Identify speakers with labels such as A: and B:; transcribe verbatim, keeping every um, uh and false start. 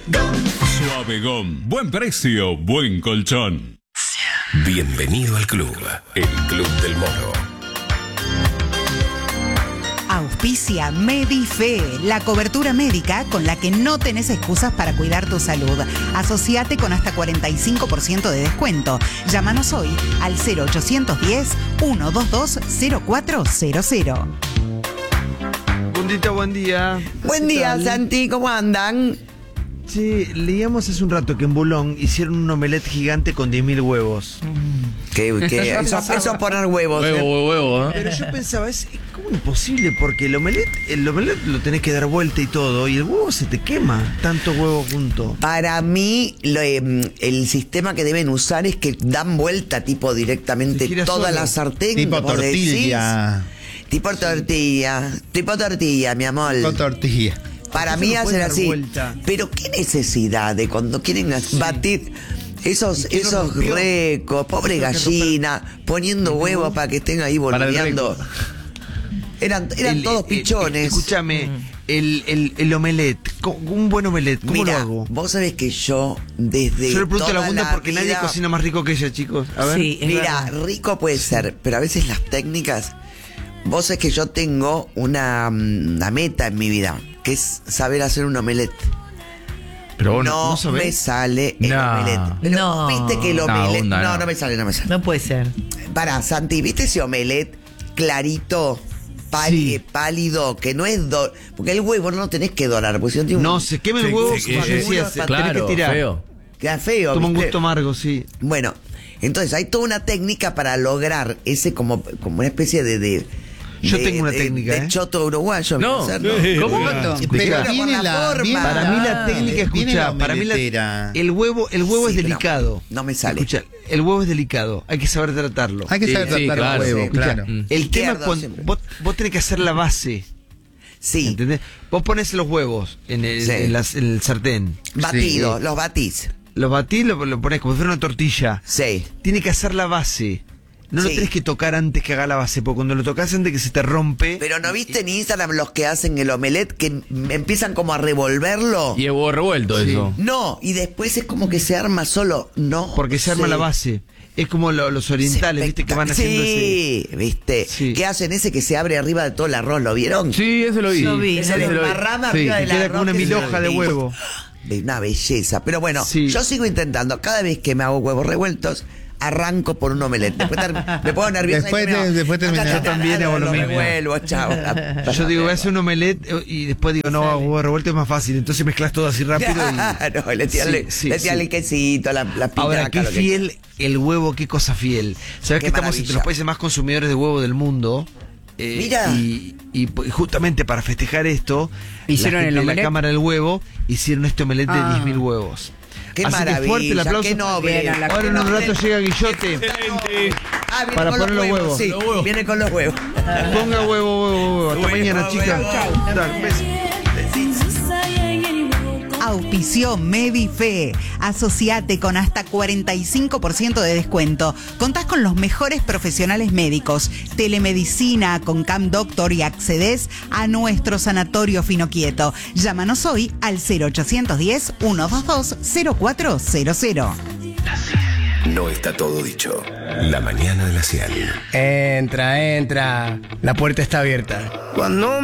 A: Suavegón, buen precio, buen colchón.
B: Bienvenido al club, el Club del Moro.
C: Auspicia Medife, la cobertura médica con la que no tenés excusas para cuidar tu salud. Asociate con hasta cuarenta y cinco por ciento de descuento. Llámanos hoy al cero ochocientos diez, ciento veintidós, cero cuatro cero cero.
D: Bundita, buen día.
E: Buen
D: ¿Qué
E: día,
D: tal?
E: Santi, ¿cómo andan?
D: Sí, leíamos hace un rato que en Bulón hicieron un omelette gigante con diez mil huevos.
E: Que, que eso, eso es poner huevos.
F: Huevo,
E: ¿eh?
F: huevo, huevo, ¿eh?
D: Pero yo pensaba, es como imposible porque el omelette, el omelette lo tenés que dar vuelta y todo, y el huevo se te quema, tanto huevo junto.
E: Para mí, lo, eh, el sistema que deben usar es que dan vuelta tipo directamente
D: Se gira
E: toda
D: solo.
E: la sartén.
G: Tipo
E: vos
G: tortilla.
E: decís. Tipo tortilla. Tipo tortilla, mi amor.
G: Con tortilla.
E: Para
D: Eso
E: mí
D: no
E: hacen
D: puede dar
E: así.
D: vuelta.
E: Pero qué necesidad de cuando quieren batir esos,
D: ¿Y qué no
E: esos
D: rompió?
E: recos, pobre
D: Eso que
E: gallina, poniendo huevos para que estén ahí
G: Para el
E: volviendo. Eran, eran
D: El-
E: todos
D: el-
E: pichones.
D: Escúchame, el, el, el omelette, co- un buen omelette, ¿cómo
E: Mira,
D: lo hago?
E: vos sabés que yo desde
D: Yo le pregunto a la
E: toda
D: Bunda
E: la
D: porque nadie
E: vida-
D: cocina más rico que ella, chicos. A ver.
C: Sí, es
E: Mira,
C: verdad.
E: rico puede ser, pero a veces las técnicas. Vos sabés que yo tengo una, mm, una meta en mi vida, que es saber hacer un omelette.
D: Pero vos
E: no
D: no sabés.
E: me sale el
F: No.
E: omelette. Pero
C: No.
E: viste que el
F: No,
E: omelette.
F: Bunda,
E: no,
F: no.
E: no me sale, no me sale.
C: No puede ser.
E: Pará, Santi, ¿viste ese omelette clarito, pálido,
D: Sí.
E: pálido, que no es do... Porque el huevo no lo tenés que dorar, porque si no tiene un...
D: No, se quema el
F: Se-
D: huevo,
F: se-
D: como
F: se-
D: yo decía,
E: se-
D: se- tenés
F: Claro,
D: que tirar.
F: feo.
E: Queda feo,
D: Toma un
E: ¿viste?
D: gusto amargo, sí.
E: Bueno, entonces hay toda una técnica para lograr ese como, como una especie de... de
D: Yo
E: de-
D: tengo una
E: de-
D: técnica,
E: de
D: ¿eh?
E: choto uruguayo.
F: No.
E: ¿no?
F: ¿Cómo?
E: Pero
G: Pero
E: por
G: viene
E: la
G: la,
E: forma.
G: viene
D: Para mí la
G: Ah,
D: técnica,
G: viene
D: escucha,
G: la
D: para mí
G: omeletera.
D: la, el huevo, el huevo
E: Sí,
D: es
E: pero
D: delicado.
E: no me sale.
D: Escucha, el huevo es delicado, hay que saber tratarlo.
G: Hay que
F: Sí,
G: saber
F: sí,
G: tratar
F: claro,
G: el huevo,
E: sí,
G: claro.
F: Mm.
D: El tema
E: Izquierdo
D: es cuando
E: siempre.
D: vos, vos tenés que hacer la base,
E: Sí,
D: ¿entendés? Vos pones los huevos en el,
E: Sí.
D: en las- en el sartén,
E: batido,
G: Sí.
E: los batís.
D: los batís, lo, lo pones como si fuera una tortilla.
E: Sí.
D: Tiene que hacer la base. No lo
E: Sí.
D: tenés que tocar antes que haga la base, porque cuando lo tocas antes que se te rompe.
E: Pero ¿no viste en Instagram los que hacen el omelette que m- empiezan como a revolverlo?
F: Y el huevo revuelto,
D: Sí.
F: eso.
E: No, y después es como que se arma solo. No.
D: Porque se arma
E: sé.
D: la base. Es como lo- los orientales, ¿viste? Que van haciendo ese.
E: Sí, ¿viste?
D: Sí.
E: Que hacen ese que se abre arriba de todo el arroz, ¿lo vieron?
F: Sí, ese lo vi.
C: Lo vi,
E: Que se
F: Ese lo vi.
E: desparrama
F: Sí.
E: arriba
D: Que
E: del
D: queda
E: arroz.
D: como una
E: que se-
D: milhoja de huevo.
E: De una belleza. Pero bueno,
D: Sí.
E: yo sigo intentando. Cada vez que me hago huevos revueltos, arranco por un omelette. Después ter- me pongo nerviosa.
G: Después
E: y digo,
G: te-
E: no,
G: después
E: acá
G: terminás.
E: está,
G: Yo
D: también hago lo
E: lo
D: mismo.
E: revuelvo, chao.
D: Yo digo, voy a hacer un omelette eh, y después digo, no, huevo revuelto es más fácil. Entonces mezclas todo así rápido. Y...
E: Claro, le tiran
D: Sí, sí,
E: le tiran
D: sí.
E: el quesito, la, la espinaca,
D: Ahora, qué
E: lo que-
D: fiel el huevo, qué cosa fiel. ¿Sabes
E: Qué
D: que estamos
E: maravilla.
D: entre los países más consumidores de huevo del mundo? Eh,
E: Mira.
D: Y, y p- justamente para festejar esto,
H: ¿Hicieron
D: la gente
H: el
D: de la
H: omelette?
D: Cámara del Huevo hicieron este omelette de
H: Ah.
D: diez mil huevos.
E: Qué
D: Así que
E: maravilla,
D: fuerte el aplauso.
E: qué noble.
H: Bien, a la-
D: Ahora en un rato llega Guillote.
E: Ah, viene
D: Para
E: con
D: poner los huevos.
E: Sí,
F: Los huevos.
E: viene con los huevos.
D: Ponga huevo, huevo, huevo. Hasta
E: Huevo,
D: mañana,
E: huevo,
D: chicas.
E: huevo.
D: Dale, un beso.
C: Auspició Medife. Asociate con hasta cuarenta y cinco por ciento de descuento. Contás con los mejores profesionales médicos, telemedicina con Cam Doctor y accedes a nuestro sanatorio Finoquieto. Llámanos hoy al cero ochocientos diez, ciento veintidós, cero cuatro cero cero.
B: No está todo dicho. La mañana de la cien.
H: Entra, entra. La puerta está abierta.
I: Cuando